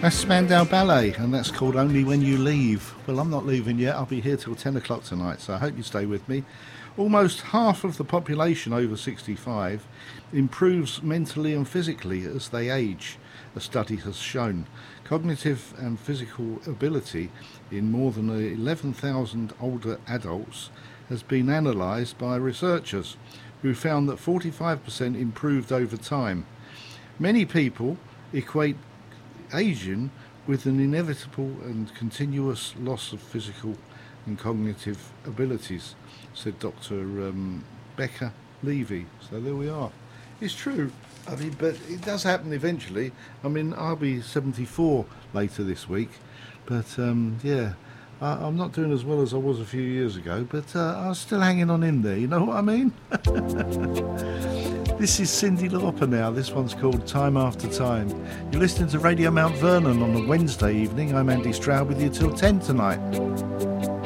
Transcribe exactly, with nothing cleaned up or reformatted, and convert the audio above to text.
That's Spandau Ballet, and that's called Only When You Leave. Well, I'm not leaving yet. I'll be here till ten o'clock tonight, so I hope you stay with me. Almost half of the population over sixty-five improves mentally and physically as they age, a study has shown. Cognitive and physical ability in more than eleven thousand older adults has been analysed by researchers who found that forty-five percent improved over time. Many people equate aging with an inevitable and continuous loss of physical and cognitive abilities, said Doctor Um, Becca Levy. So there we are. It's true. I mean, but it does happen eventually. I mean, I'll be seventy-four later this week, but um, yeah, I, I'm not doing as well as I was a few years ago, but uh, I'm still hanging on in there, you know what I mean? This is Cyndi Lauper now. This one's called Time After Time. You're listening to Radio Mount Vernon on a Wednesday evening. I'm Andy Stroud with you till ten tonight.